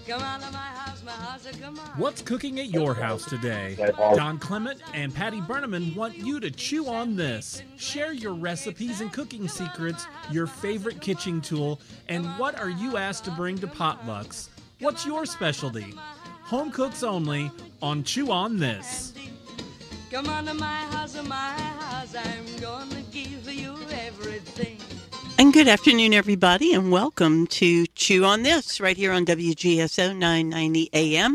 Come on to my house, come on. What's cooking at your house today? Don Clement and Patty Berneman want you to chew on this. Share your recipes and cooking secrets, your favorite kitchen tool, and what are you asked to bring to potlucks? What's your specialty? Home cooks only on Chew On This. Come on to my house, I'm gonna give you everything. And good afternoon, everybody, and welcome to Chew on This right here on WGSO 990 AM,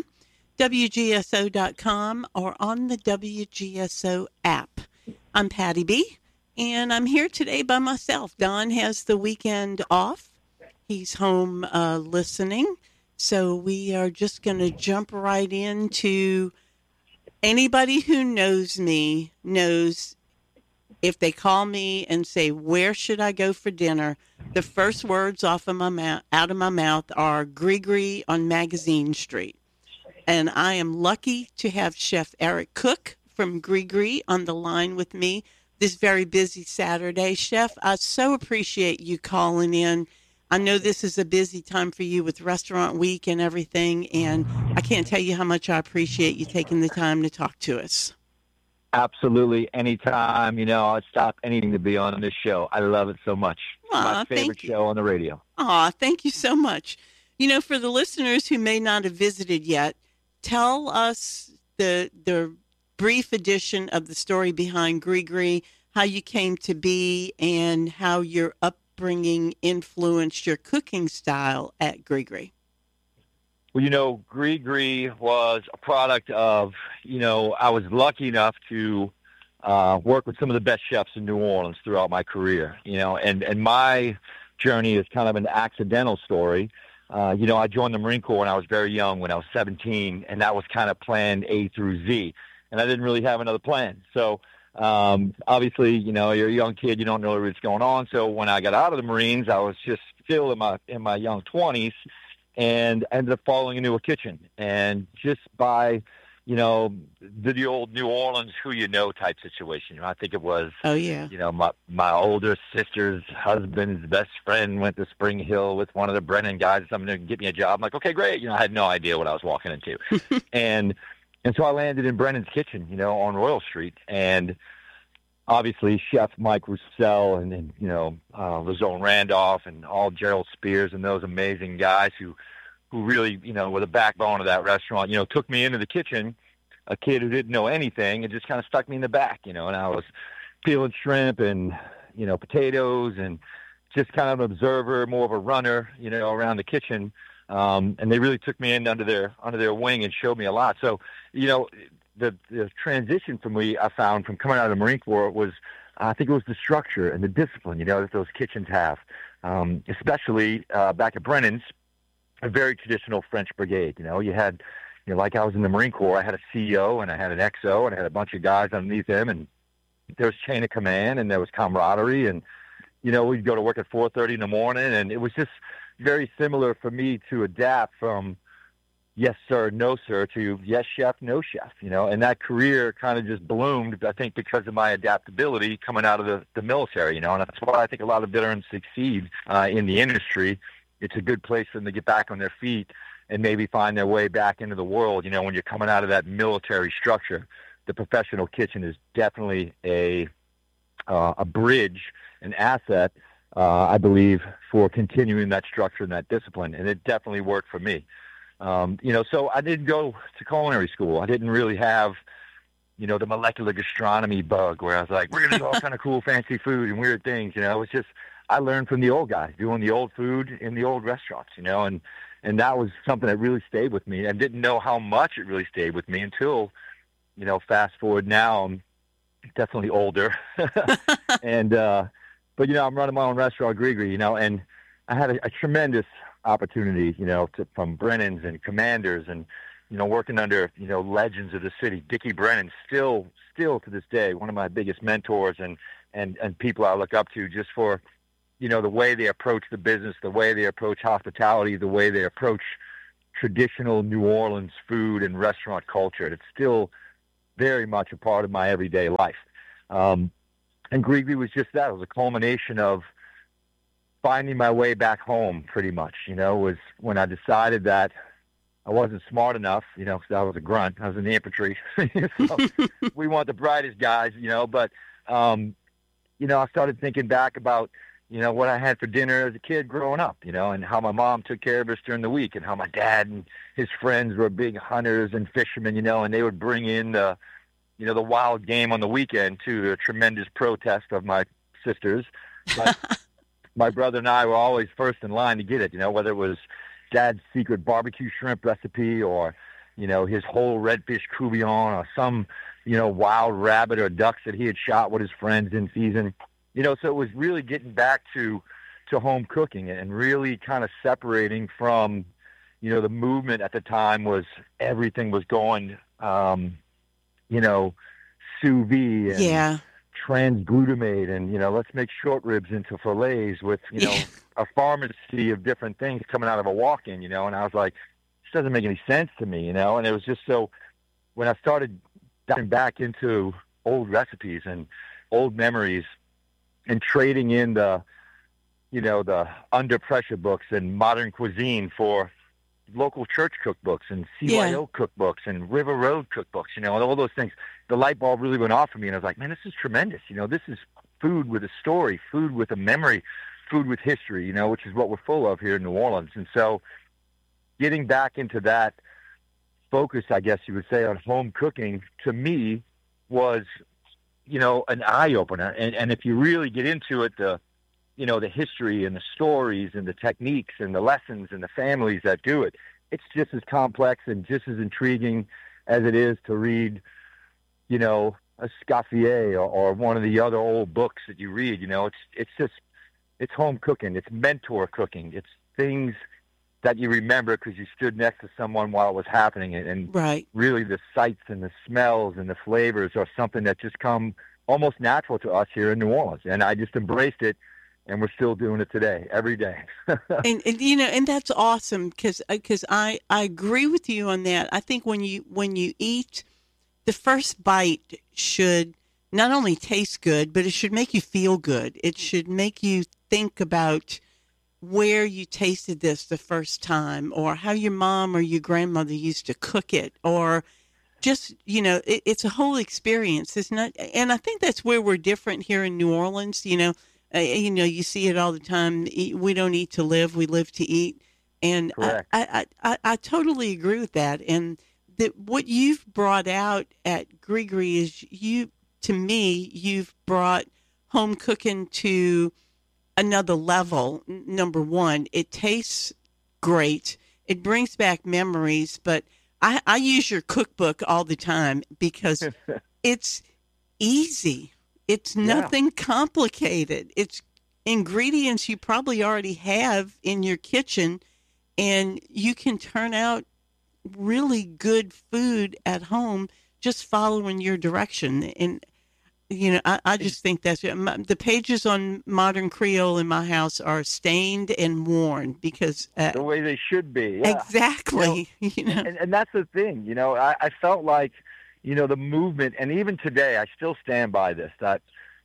WGSO.com, or on the WGSO app. I'm Patty B., and I'm here today by myself. Don has the weekend off. He's home listening, so we are just going to jump right into anybody who knows me knows if they call me and say, where should I go for dinner? The first words out of my mouth are Gree on Magazine Street. And I am lucky to have Chef Eric Cook from Gree on the line with me this very busy Saturday. Chef, I so appreciate you calling in. I know this is a busy time for you with Restaurant Week and everything, and I can't tell you how much I appreciate you taking the time to talk to us. Absolutely. Anytime, I'd stop anything to be on this show. I love it so much. It's my favorite show on the radio. Thank you so much. For the listeners who may not have visited yet, tell us the brief edition of the story behind Gree, how you came to be, and how your upbringing influenced your cooking style at Gree. Well, Gree was a product of, I was lucky enough to work with some of the best chefs in New Orleans throughout my career, and my journey is kind of an accidental story. I joined the Marine Corps when I was very young, when I was 17, and that was kind of plan A through Z, and I didn't really have another plan. So obviously, you're a young kid, you don't know what's going on. So when I got out of the Marines, I was just still in my young 20s. And ended up falling into a kitchen. And just by, the old New Orleans who you know type situation. I think it was, my older sister's husband's best friend went to Spring Hill with one of the Brennan guys or something to get me a job. I'm like, okay, great. I had no idea what I was walking into. and so I landed in Brennan's kitchen, on Royal Street. And obviously, Chef Mike Roussel and Lazone Randolph and all Gerald Spears and those amazing guys who really, were the backbone of that restaurant, took me into the kitchen, a kid who didn't know anything, and just kind of stuck me in the back, and I was peeling shrimp and, potatoes and just kind of an observer, more of a runner, around the kitchen. And they really took me in under their wing and showed me a lot. So, the transition for me, I found, from coming out of the Marine Corps was, I think it was the structure and the discipline, that those kitchens have, especially back at Brennan's, a very traditional French brigade. You had, like I was in the Marine Corps, I had a CEO and I had an XO and I had a bunch of guys underneath him, and there was chain of command and there was camaraderie, and, we'd go to work at 4:30 in the morning, and it was just very similar for me to adapt from yes, sir, no, sir, to yes, chef, no, chef, and that career kind of just bloomed, I think, because of my adaptability coming out of the military, and that's why I think a lot of veterans succeed in the industry. It's a good place for them to get back on their feet and maybe find their way back into the world. When you're coming out of that military structure, the professional kitchen is definitely a bridge, an asset, I believe, for continuing that structure and that discipline, and it definitely worked for me. So I didn't go to culinary school. I didn't really have, the molecular gastronomy bug where I was like, we're going to do all kind of cool, fancy food and weird things. It was just, I learned from the old guys doing the old food in the old restaurants, and that was something that really stayed with me. I didn't know how much it really stayed with me until, fast forward now, I'm definitely older. but I'm running my own restaurant, Gree, and I had a tremendous opportunity, from Brennan's and Commanders and, working under, legends of the city. Dickie Brennan, still to this day, one of my biggest mentors and people I look up to, just for, the way they approach the business, the way they approach hospitality, the way they approach traditional New Orleans food and restaurant culture. It's still very much a part of my everyday life. And Gree was just that. It was a culmination of finding my way back home, pretty much, was when I decided that I wasn't smart enough, because I was a grunt. I was in the infantry. So we want the brightest guys, but, I started thinking back about, what I had for dinner as a kid growing up, and how my mom took care of us during the week, and how my dad and his friends were big hunters and fishermen, and they would bring in the wild game on the weekend to the tremendous protest of my sisters. But my brother and I were always first in line to get it, whether it was Dad's secret barbecue shrimp recipe or, his whole redfish courtbouillon or some, wild rabbit or ducks that he had shot with his friends in season. So it was really getting back to home cooking and really kind of separating from, the movement at the time was everything was going, sous vide and transglutamate and, let's make short ribs into fillets with, a pharmacy of different things coming out of a walk-in, and I was like, this doesn't make any sense to me, and it was just so when I started diving back into old recipes and old memories and trading in the Under Pressure books and Modern Cuisine for local church cookbooks and CYO cookbooks and River Road cookbooks, and all those things, the light bulb really went off for me. And I was like, man, this is tremendous. This is food with a story, food with a memory, food with history, which is what we're full of here in New Orleans. And so getting back into that focus, I guess you would say, on home cooking to me was, an eye opener. And if you really get into it, the history and the stories and the techniques and the lessons and the families that do it, it's just as complex and just as intriguing as it is to read, a Scoffier or one of the other old books that you read. It's home cooking. It's mentor cooking. It's things that you remember because you stood next to someone while it was happening. And right. Really the sights and the smells and the flavors are something that just come almost natural to us here in New Orleans. And I just embraced it. And we're still doing it today, every day. and that's awesome because I agree with you on that. I think when you eat, the first bite should not only taste good, but it should make you feel good. It should make you think about where you tasted this the first time, or how your mom or your grandmother used to cook it, or just it's a whole experience. It's not, and I think that's where we're different here in New Orleans. You see it all the time. We don't eat to live; we live to eat. And I totally agree with that. And what you've brought out at Grigri is you've brought home cooking to another level. Number one, it tastes great. It brings back memories. But I use your cookbook all the time because it's easy. It's nothing complicated. It's ingredients you probably already have in your kitchen, and you can turn out really good food at home just following your direction. And, I just think that's the pages on Modern Creole in my house are stained and worn because the way they should be. Yeah. Exactly. And that's the thing, I felt like, the movement, and even today, I still stand by this, that,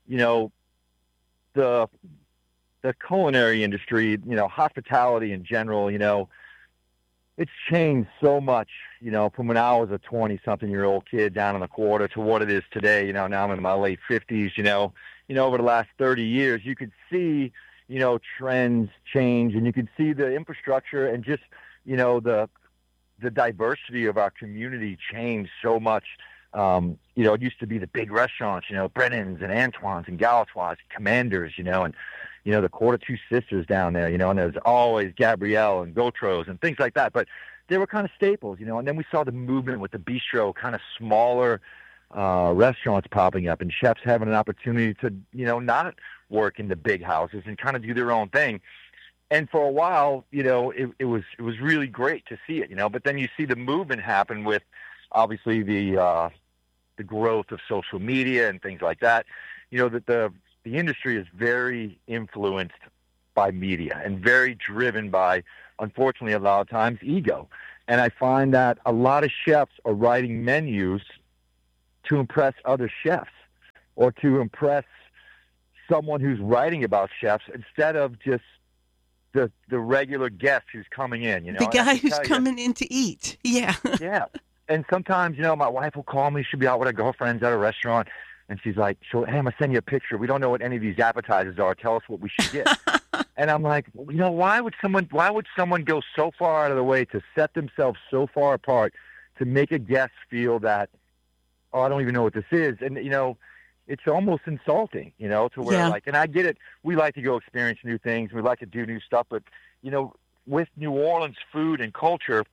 the culinary industry, hospitality in general, it's changed so much, from when I was a 20-something-year-old kid down in the quarter to what it is today. Now I'm in my late 50s, over the last 30 years, you could see, trends change, and you could see the infrastructure and just, the diversity of our community changed so much. It used to be the big restaurants, Brennan's and Antoine's and Galatoire's, Commanders, and, the Quarter Two Sisters down there, and there's always Gabrielle and Gautreau's and things like that. But they were kind of staples, and then we saw the movement with the bistro, kind of smaller restaurants popping up and chefs having an opportunity to, not work in the big houses and kind of do their own thing. And for a while, it was really great to see it, but then you see the movement happen with obviously the growth of social media and things like that, that the industry is very influenced by media and very driven by, unfortunately, a lot of times ego. And I find that a lot of chefs are writing menus to impress other chefs or to impress someone who's writing about chefs instead of just the regular guest who's coming in, you know. The guy who's coming in to eat. Yeah. Yeah. And sometimes, you know, my wife will call me. She'll be out with her girlfriends at a restaurant, and she's like, hey, I'm going to send you a picture. We don't know what any of these appetizers are. Tell us what we should get. And I'm like, you know, why would someone go so far out of the way to set themselves so far apart to make a guest feel that, I don't even know what this is? And, you know, it's almost insulting, you know, to where and I get it. We like to go experience new things. We like to do new stuff. But, you know, with New Orleans food and culture,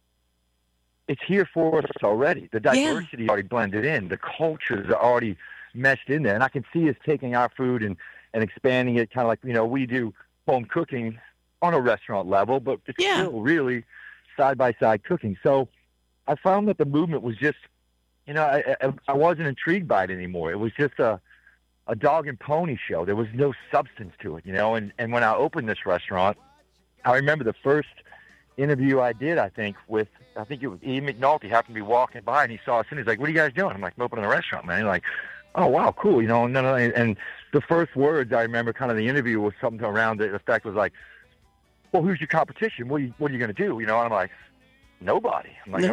it's here for us already. The diversity already blended in. The cultures are already meshed in there. And I can see us taking our food and expanding it, kind of like, you know, we do home cooking on a restaurant level, but it's still really side-by-side cooking. So I found that the movement was just, you know, I wasn't intrigued by it anymore. It was just a dog and pony show. There was no substance to it, you know. And when I opened this restaurant, I remember the first interview I did, I think it was Ian McNulty happened to be walking by, and he saw us, and he's like, what are you guys doing? I'm like, I'm opening a restaurant, man. He's like, oh, wow, cool, you know. And the first words I remember kind of the interview was something around the effect was like, well, who's your competition? What are you going to do? You know, and I'm like, nobody. I'm like,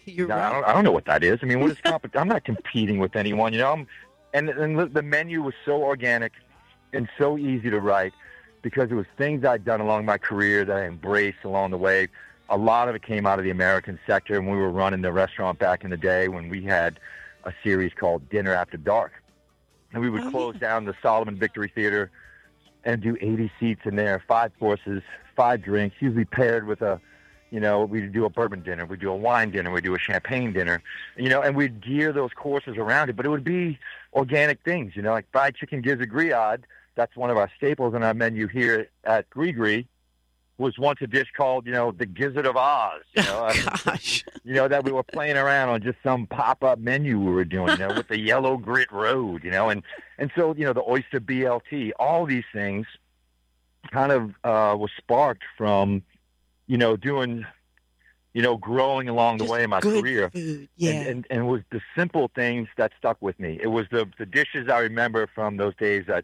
I don't know what that is. I mean, what is I'm not competing with anyone, you know. And the menu was so organic and so easy to write because it was things I'd done along my career that I embraced along the way. A lot of it came out of the American sector, and we were running the restaurant back in the day when we had a series called Dinner After Dark. And we would close down the Solomon Victory Theater and do 80 seats in there, 5 courses, 5 drinks, usually paired with we'd do a bourbon dinner, we'd do a wine dinner, we'd do a champagne dinner, you know, and we'd gear those courses around it. But it would be organic things, you know, like fried chicken gizzard grillade. That's one of our staples on our menu here at Gris, was once a dish called, you know, the Gizzard of Oz. You know, gosh. You know, that we were playing around on just some pop-up menu we were doing, you know, with the yellow grit road, you know, and so, you know, the oyster BLT, all these things kind of was sparked from, you know, doing, you know, growing along the way in my career. Food. Yeah. And it was the simple things that stuck with me. It was the dishes I remember from those days at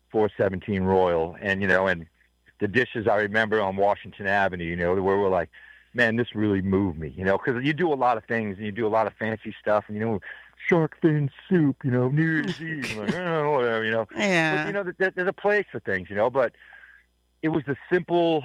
417 Royal, and, you know, and the dishes I remember on Washington Avenue, you know, where we're like, man, this really moved me, you know, because you do a lot of things and you do a lot of fancy stuff, and, you know, shark fin soup, you know, New Year's Eve, like, whatever, you know. Yeah. But, you know, there's a place for things, you know, but it was the simple,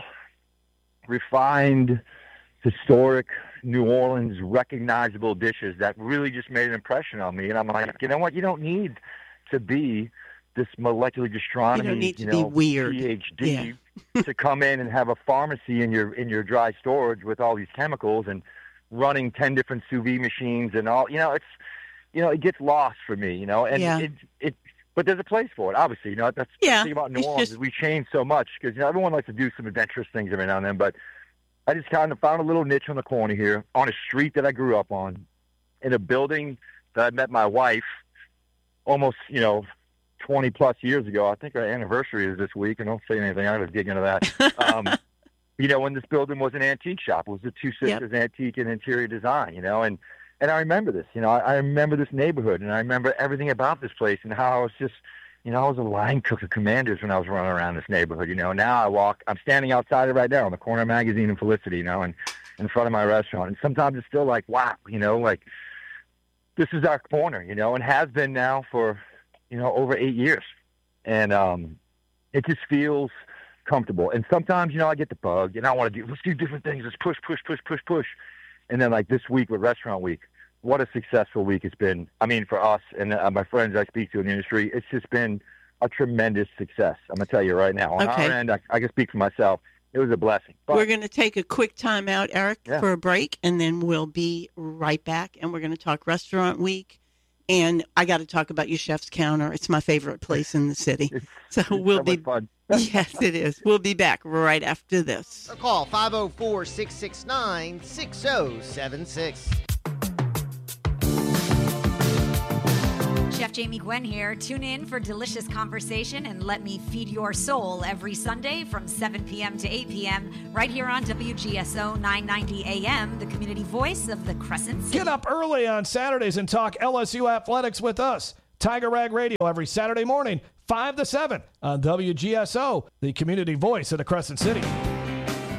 refined, historic New Orleans recognizable dishes that really just made an impression on me. And I'm like, you know what? You don't need to be this molecular gastronomy, you don't need to be weird. PhD to come in and have a pharmacy in your dry storage with all these chemicals and running 10 different sous vide machines and all. You know, it's, you know, it gets lost for me, you know, and but there's a place for it, obviously. You know, that's the thing about New Orleans is we change so much because, you know, everyone likes to do some adventurous things every now and then, but I just kind of found a little niche on the corner here on a street that I grew up on, in a building that I met my wife almost, you know, 20 plus years ago. I think our anniversary is this week, and don't say anything. I'm going to dig into that. You know, when this building was an antique shop, it was the Two Sisters Antique and Interior Design, you know, and I remember this, you know, I remember this neighborhood, and I remember everything about this place and how I was just, you know, I was a line cook of Commanders when I was running around this neighborhood, you know. Now I'm standing outside it right now on the corner of Magazine and Felicity, you know, and in front of my restaurant. And sometimes it's still like, wow, you know, like this is our corner, you know, and has been now for, you know, over 8 years. And it just feels comfortable. And sometimes, you know, I get the bug and I want to let's do different things. Let's push. And then like this week with Restaurant Week, what a successful week it's been. I mean, for us and my friends I speak to in the industry, it's just been a tremendous success. I'm going to tell you right now. On our end, I can speak for myself. It was a blessing. But we're going to take a quick time out, Eric, for a break, and then we'll be right back, and we're going to talk Restaurant Week. And I got to talk about your Chef's Counter. It's my favorite place in the city. It's we'll be fun. Yes, it is. We'll be back right after this. Or call 504-669-6076. Chef Jamie Gwen here. Tune in for delicious conversation and let me feed your soul every Sunday from 7 p.m. to 8 p.m. right here on WGSO 990 AM, the community voice of the Crescent City. Get up early on Saturdays and talk LSU athletics with us. Tiger Rag Radio every Saturday morning, 5 to 7 on WGSO, the community voice of the Crescent City.